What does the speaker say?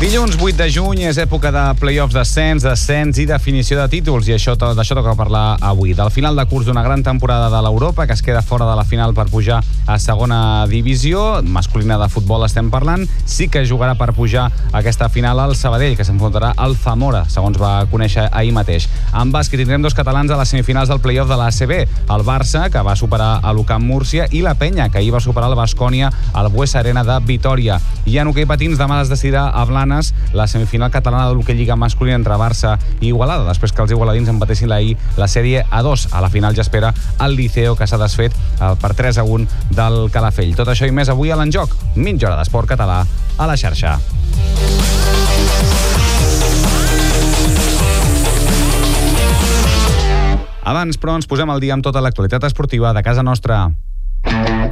Dilluns 8 de juny és època de play-offs d'ascens, descens i definició de títols, i d'això toca parlar avui. Del final de curs d'una gran temporada de l'Europa, que es queda fora de la final per pujar a segona divisió, masculina de futbol estem parlant, sí que jugarà per pujar a aquesta final al Sabadell, que s'enfrontarà al Zamora, segons va conèixer ahir mateix. En bàsquet tindrem dos catalans a les semifinals del play-off de l'ACB, el Barça, que va superar a l'UCAM Múrcia, i la Penya, que ahir va superar el Baskonia al Buesa Arena de Vitòria. I en hoquei patins, demà es decidirà a Blanes la semifinal catalana de l'hoquei lliga masculina entre Barça i Igualada, després que els igualadins empatessin ahir la sèrie a 2. A la final ja espera el Liceo, que s'ha desfet per 3-1 del Calafell. Tot això i més avui a l'Enjoc. Mitja hora d'esport català a la xarxa. Abans, però, ens posem al dia amb tota l'actualitat esportiva de casa nostra.